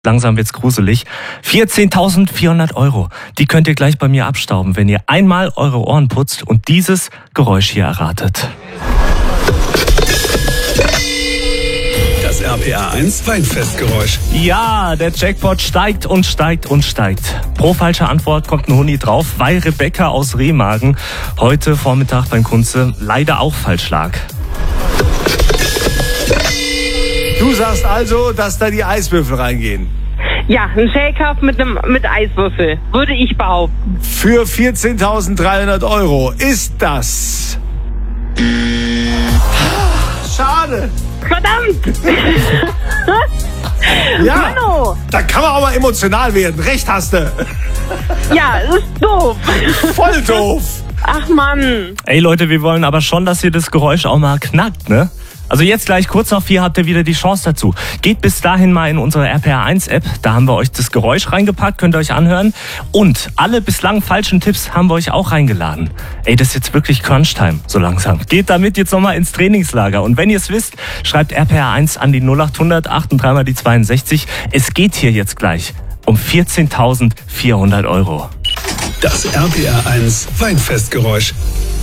Langsam wird's gruselig. 14.400 €. Die könnt ihr gleich bei mir abstauben, wenn ihr einmal eure Ohren putzt und dieses Geräusch hier erratet. Das RPA1 Weinfestgeräusch. Ja, der Jackpot steigt und steigt und steigt. Pro falsche Antwort kommt ein Huni drauf, weil Rebecca aus Remagen heute Vormittag beim Kunze leider auch falsch lag. Du sagst also, dass da die Eiswürfel reingehen. Ja, ein Shaker mit Eiswürfel, würde ich behaupten. Für 14.300 € ist das... Schade. Verdammt! Ja, Mano. da kann man auch mal emotional werden. Recht hast du. Ja, das ist doof. Voll doof. Ach Mann. Ey Leute, wir wollen aber schon, dass ihr das Geräusch auch mal knackt, ne? Also jetzt gleich kurz nach 4 habt ihr wieder die Chance dazu. Geht bis dahin mal in unsere RPA1-App, da haben wir euch das Geräusch reingepackt, könnt ihr euch anhören. Und alle bislang falschen Tipps haben wir euch auch reingeladen. Ey, das ist jetzt wirklich Crunch-Time, so langsam. Geht damit jetzt nochmal ins Trainingslager. Und wenn ihr es wisst, schreibt RPA1 an die 0800 83 mal die 62. Es geht hier jetzt gleich um 14.400 €. Das RPA1 Weinfestgeräusch.